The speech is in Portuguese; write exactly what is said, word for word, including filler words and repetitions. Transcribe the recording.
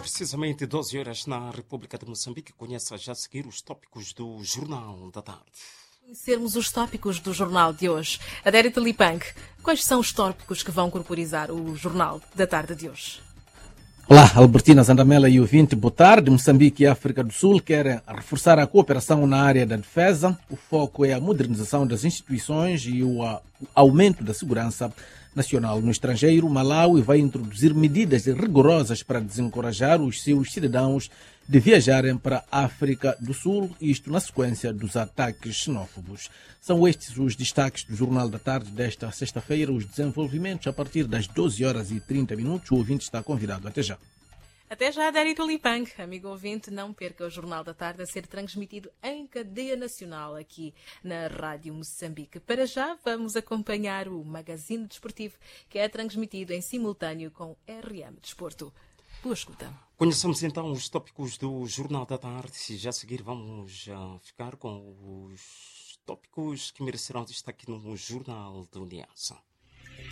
Precisamente doze horas na República de Moçambique. Conheça já a seguir os tópicos do Jornal da Tarde. Conhecermos os tópicos do jornal de hoje. Adérito Lipang, quais são os tópicos que vão corporizar o Jornal da Tarde de hoje? Olá, Albertina Zandamela e ouvinte, boa tarde. Moçambique e África do Sul querem reforçar a cooperação na área da defesa. O foco é a modernização das instituições e o aumento da segurança nacional. No estrangeiro, Malawi vai introduzir medidas rigorosas para desencorajar os seus cidadãos de viajarem para a África do Sul, isto na sequência dos ataques xenófobos. São estes os destaques do Jornal da Tarde desta sexta-feira, os desenvolvimentos a partir das doze horas e trinta minutos. O ouvinte está convidado. Até já. Até já, Adérito Lipang. Amigo ouvinte, não perca o Jornal da Tarde a ser transmitido em cadeia nacional aqui na Rádio Moçambique. Para já, vamos acompanhar o Magazine Desportivo, que é transmitido em simultâneo com R M Desporto. Boa escuta. Conheçamos então os tópicos do Jornal da Tarde e já a seguir vamos uh, ficar com os tópicos que merecerão destaque no Jornal da União.